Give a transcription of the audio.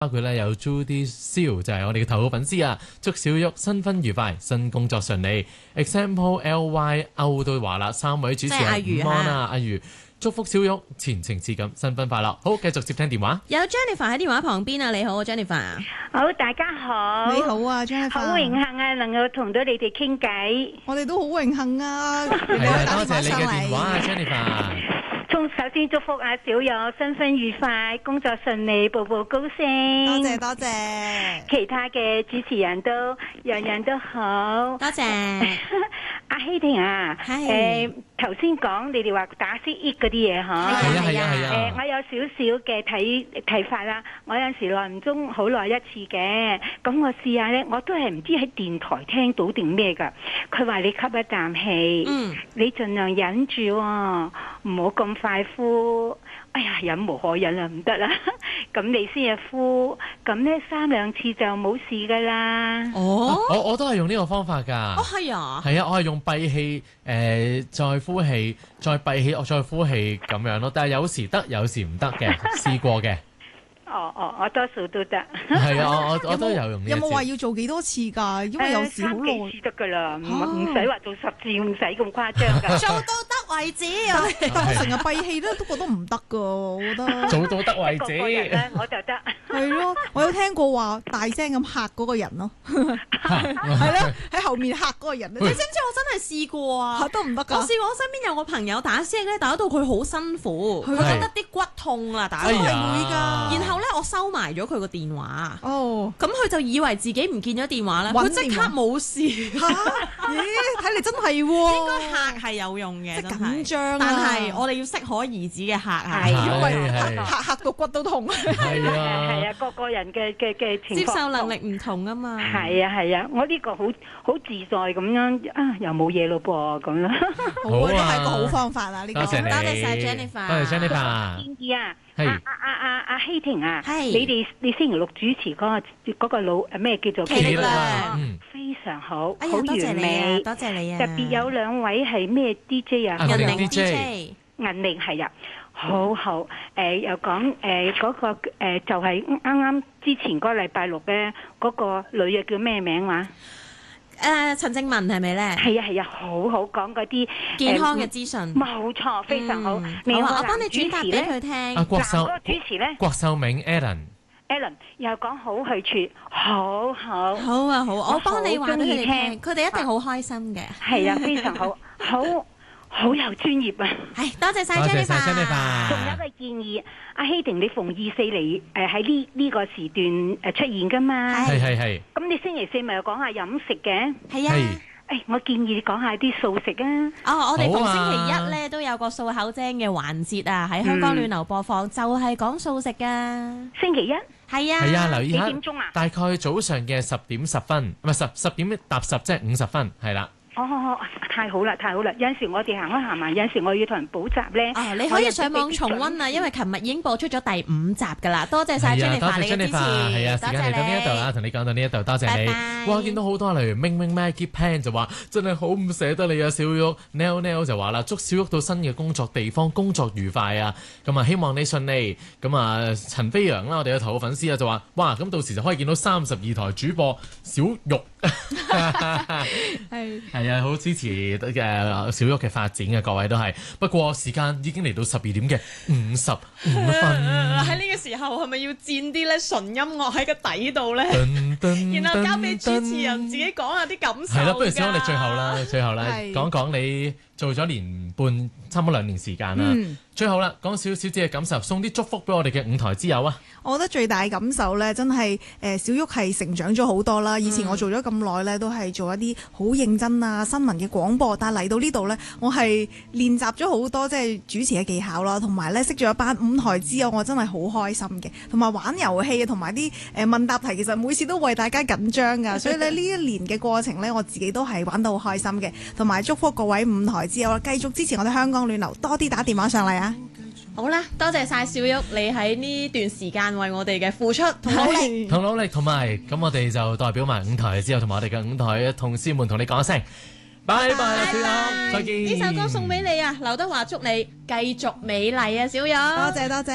包括咧有 Judy Seal 就係我哋嘅頭號粉絲啊，祝小玉新婚愉快，新工作順利。Example LY 歐都話啦，三位主持人午安啊，阿如祝福小玉前程似錦，新婚快樂。好，繼續接聽電話。 有 Jennifer 喺電話旁邊啊，你好 Jennifer。 好，大家好。 你好啊 Jennifer。 好榮幸啊，能夠同到你哋傾偈。 我哋都好榮幸啊。 係啊，多謝你嘅電話啊 Jennifer。 首先祝福阿小玉新婚愉快，工作順利，步步高升。 多謝多謝。 其他嘅主持人都樣樣都好。 多謝。 阿希婷啊，頭先講你哋話打蜥蜴嗰啲嘢嗬， 係啊。 我有少少嘅睇法啦。我有時耐唔中好耐一次嘅，咁我試下咧，我都係唔知喺電台聽到定咩噶。佢話你吸一啖氣，你盡量忍住喎，唔好咁快呼。哎呀，忍無可忍啦，唔得啦。咁你先至呼，咁呢3-2次就冇事噶啦。 哦， 我都係用呢個方法㗎。 哦，係啊。 係啊，我係用閉氣，再呼氣，再閉氣，我再呼氣咁樣咯。但係有時得，有時唔得嘅，試過嘅。 我多數都得。 係啊，我都有用呢一招。 有冇話要做幾多次㗎？因為有時好耐。 3-4次得㗎啦，唔使話做10次，唔使咁誇張㗎。 做到得為止。 但我成日閉氣都覺得唔得㗎，我覺得。 做到得為止。 個人咧，我就得。 係咯，我有聽過話大聲咁嚇嗰個人咯。係咯，喺後面嚇嗰個人。 你知唔知我真係試過啊？ 嚇都唔得㗎。 我試過，我身邊有個朋友打聲咧，打到佢好辛苦，佢覺得啲骨痛啦，打到。 係會㗎。 然後咧，我收埋咗佢個電話。 哦。 咁佢就以為自己唔見咗電話咧，佢即刻冇事。 嚇？咦？睇嚟真係喎。 應該嚇係有用嘅， 即係緊張。 但係我哋要適可而止嘅嚇啊， 因為嚇到骨都痛。 係啊， 個個人嘅情況接受能力唔同啊嘛。 係啊，我呢個好自在咁樣啊，又冇嘢咯噃咁啦。 好啊，都係一個好方法啦。呢個多謝你， 多謝晒 Jennifer。 多謝 Jennifer。 建議啊， 係阿希婷啊， 係你星期六主持嗰個老咩叫做企力量， 非常好， 哎呀， 好多謝你完美， 多謝你啊！ 特別有2位係咩 DJ 啊？ 銀鈴 DJ 銀鈴銀鈴係啊，好又講嗰個就係啱之前嗰個禮拜六咧，嗰個女嘅叫咩名話？ 陳正文係咪咧？ 係啊，好講嗰啲健康嘅資訊， 冇錯，非常好。 好啊，我幫你轉達俾佢聽。 阿郭秀， 嗰個主持咧， 郭秀銘 Alan 又講好去處，好。 好啊，好，我幫你話俾佢哋聽，佢哋一定好開心嘅。 係啊，非常好，好有專業啊！ 係，多謝晒 Jennifer。 仲有一個建議，阿希婷，你逢2、4嚟喺呢個時段出現噶嘛？ 係。 咁你星期4咪又講下飲食嘅？ 係啊。 我建議你講下啲素食啊！ 我哋逢星期1咧都有個漱口精嘅環節啊，喺香港暖流播放，就係講素食噶。 星期1 係啊， 係啊，留意下。 幾點鐘啊？ 大概早上嘅10點10分，唔係10點搭10，即係50分，係啦。 太好啦！有陣時我哋行開行埋，有陣時我要同人補習咧。 你可以上網重溫啊，因為琴日已經播出咗第5集噶啦。多謝晒 Jennifer 你嘅支持， 係啊，時間嚟到呢一度啦，同你講到呢一度，多謝你。哇，見到好多例如明明 Maggie Pan 就話真係好唔捨得你啊，小玉 Nell 就話啦，祝小玉到新嘅工作地方工作愉快啊！咁啊，希望你順利。咁啊，陳飛陽啦，我哋嘅頭號粉絲啊，就話哇，咁到時就可以見到32台主播小玉。係啊，好支持小玉嘅發展嘅，各位都係。不過時間已經嚟到12點嘅55分。 喺呢個時候係咪要墊啲咧純音樂喺個底度咧？然後交俾主持人自己講下啲感受。係啦，不如先我哋最後啦，講講你做咗年半，差唔多2年時間啦。最後啦，講少少自己嘅感受，送啲祝福俾我哋嘅5台之友啊！ 我覺得最大感受咧，真係小玉係成長咗好多啦。以前我做咗咁耐咧，都係做一啲好認真啊新聞嘅廣播，但係嚟到呢度咧，我係練習咗好多即係主持嘅技巧啦，同埋咧識咗一班5台之友，我真係好開心嘅。同埋玩遊戲啊，同埋啲問答題，其實每次都為大家緊張㗎，所以咧呢一年嘅過程咧，我自己都係玩到好開心嘅。同埋祝福各位5台之友繼續支持我哋香港暖流，多啲打電話上嚟啊！ 好啦，多謝晒小玉你喺呢段時間為我哋嘅付出同努力， 同埋咁我哋就代表埋5台之後，同埋我哋嘅5台同事們同你講一聲，拜拜，小玉，再見。 呢首歌送俾你啊，劉德華祝你繼續美麗啊，小玉， 多謝。